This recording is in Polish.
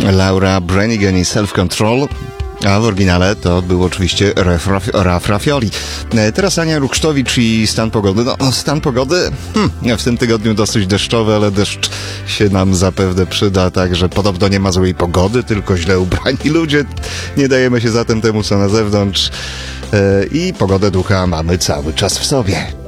Laura Branigan i Self Control. A w oryginale to był oczywiście Raf Rafioli. Teraz Ania Ruksztowicz i stan pogody. No, stan pogody w tym tygodniu dosyć deszczowy, ale deszcz się nam zapewne przyda, także podobno nie ma złej pogody, tylko źle ubrani ludzie. Nie dajemy się zatem temu, co na zewnątrz. I pogodę ducha mamy cały czas w sobie.